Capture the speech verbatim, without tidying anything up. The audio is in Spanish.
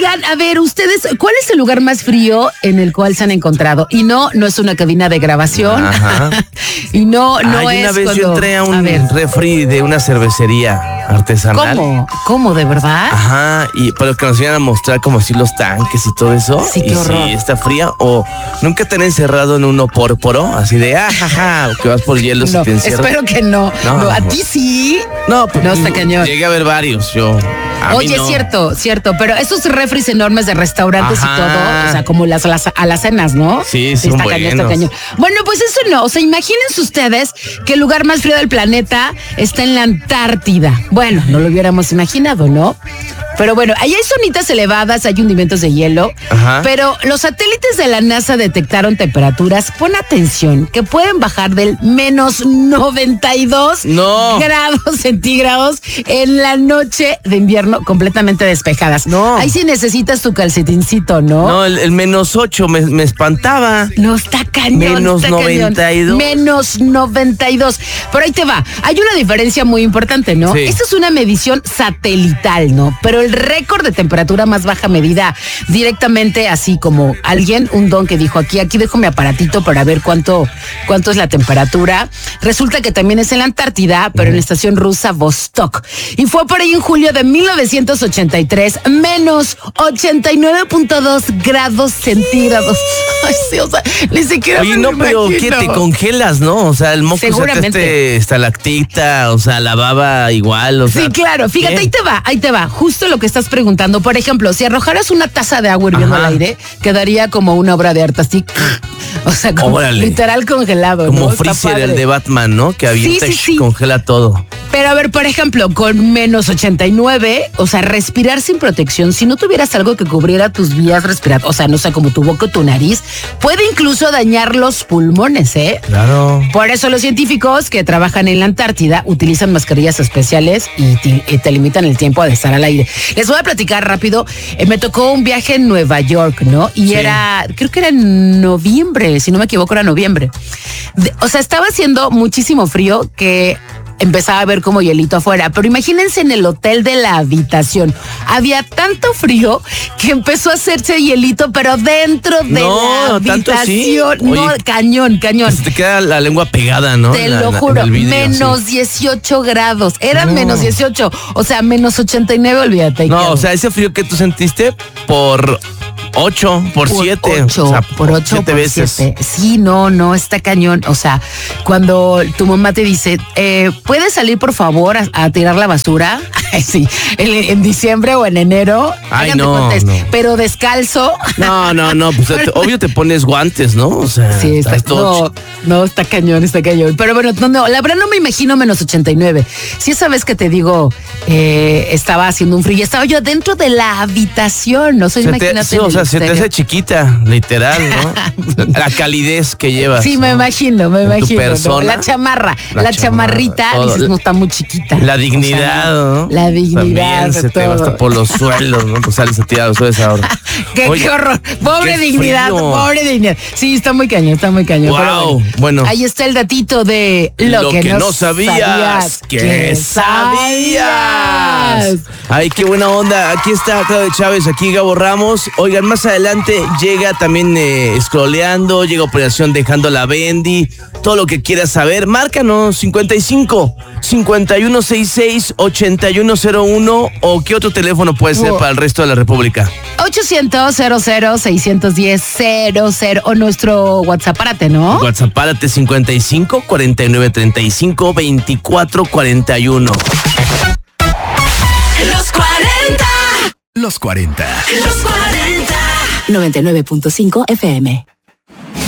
Oigan, a ver, ustedes, ¿cuál es el lugar más frío en el cual se han encontrado? Y no, no es una cabina de grabación. Ajá. Y no, no Ay, es una vez cuando... yo entré a un a ver, refri de una cervecería artesanal. ¿cómo? ¿Cómo, de verdad? Ajá, y pero que nos iban a mostrar como si los tanques y todo eso. Sí, qué y horror. si está fría o nunca te han encerrado en uno pórporo, así de ajaja, o que vas por hielo No, y te encierras. espero que no. No. No, ¿a ti sí? No, pues, No, está cañón. Llegué a ver varios, yo. A mí Oye, no. cierto, cierto, pero esos refris enormes de restaurantes Ajá. y todo, o sea, como las, las alacenas, ¿no? Sí, son está cañón, está buenos. cañón. Bueno, pues eso no, o sea, imagínense ustedes que el lugar más frío del planeta está en la Antártida. Bueno, no lo hubiéramos imaginado, ¿no? Pero bueno, ahí hay zonitas elevadas, hay hundimientos de hielo, Ajá. pero los satélites de la NASA detectaron temperaturas, pon atención, que pueden bajar del menos noventa y dos No. grados centígrados en la noche de invierno completamente despejadas. No. Ahí sí necesitas tu calcetincito, ¿no? No, el, el menos ocho me, me espantaba. No, está cañón. Menos está cañón. noventa y dos. Menos noventa y dos. Pero ahí te va. Hay una diferencia muy importante, ¿no? Sí. Esta es una medición satelital, ¿no? Pero el récord de temperatura más baja medida directamente así como alguien, un don que dijo aquí, aquí dejo mi aparatito para ver cuánto, cuánto es la temperatura. Resulta que también es en la Antártida, pero en la estación rusa Vostok. Y fue por ahí en julio de mil novecientos ochenta y tres, menos ochenta y nueve punto dos grados centígrados. Ay, sí, o sea, ni siquiera Oye, me no, lo pero ¿qué imagino. te congelas, no? O sea, el moco se te Seguramente. este, estalactita, o sea, la baba igual, o sea. Sí, claro. Fíjate, ¿qué? ahí te va, ahí te va. Justo lo que estás preguntando. Por ejemplo, si arrojaras una taza de agua hirviendo Ajá. al aire, quedaría como una obra de arte así. O sea, como Órale. literal congelado. Como ¿no? Está Freezer, padre. el de Batman, ¿no? Que avienta Sí, y sí, sí. congela todo. Pero a ver, por ejemplo, con menos ochenta y nueve, o sea, respirar sin protección, si no tuvieras algo que cubriera tus vías respiratorias, o sea, no sé, como tu boca o tu nariz, puede incluso dañar los pulmones, ¿eh? Claro. Por eso los científicos que trabajan en la Antártida utilizan mascarillas especiales y te, y te limitan el tiempo de estar al aire. Les voy a platicar rápido. Eh, me tocó un viaje en Nueva York, ¿no? Y Sí. era, creo que era en noviembre, si no me equivoco, era noviembre. De- o sea, estaba haciendo muchísimo frío que empezaba a ver como hielito afuera, pero imagínense en el hotel de la habitación. Había tanto frío que empezó a hacerse hielito, pero dentro de No, la ¿tanto así? habitación. No, Oye. cañón, cañón. Se te queda la lengua pegada, ¿no? Te En la- lo en juro, el vidrio, menos sí. dieciocho grados. Eran No. menos dieciocho, o sea, menos ochenta y nueve, olvídate. No, Icaro. o sea, ese frío que tú sentiste por ocho, por Por siete. ocho, o sea, por ocho, siete por veces. siete. Sí, no, no, está cañón. O sea, cuando tu mamá te dice, eh, ¿puedes salir por favor a, a tirar la basura? Ay, sí, en, en diciembre o en enero. Ay, háganme no, cuentas, no. Pero descalzo. No, no, no, pues te- obvio te pones guantes, ¿no? O sea, Sí, está, estás todo no, no, está cañón, está cañón. Pero bueno, no, no, la verdad no me imagino menos ochenta y nueve. Si esa vez que te digo, eh, estaba haciendo un frío, estaba yo dentro de la habitación, no sé, Se te- imagínate. sí, en o el sea, se te exterior. hace chiquita, literal, ¿no? La calidez que llevas. Sí, me ¿no? imagino, me En tu imagino. ¿no? persona. La chamarra, La la, chamarra, chamarrita, todo. dices, no está muy chiquita. La O sea, dignidad, ¿no? La dignidad. También se te va todo. hasta por los suelos, ¿no? Pues sales a tirar los suelos ahora. Qué, Oye, qué horror. Pobre qué dignidad, frío. pobre dignidad. Sí, está muy cañón, está muy cañón. Wow, pero bueno, bueno. Ahí está el datito de lo, Lo que, no sabías, que sabías. Ay, qué buena onda. Aquí está Claudio Chávez, aquí Gabo Ramos. Oigan, más adelante llega también eh, scrolleando, llega Operación Dejando la Bendy. Todo lo que quieras saber, márcanos cincuenta y cinco, cincuenta y uno sesenta y seis, ochenta y uno cero uno o qué otro teléfono puede ser Oh. para el resto de la República. ochocientos, cero cero, seiscientos diez, cero cero o nuestro WhatsApp, párate, ¿no? WhatsApp, párate cincuenta y cinco, cuarenta y nueve, treinta y cinco, veinticuatro, cuarenta y uno. Los cuarenta. Los cuarenta. Los cuarenta. noventa y nueve punto cinco F M.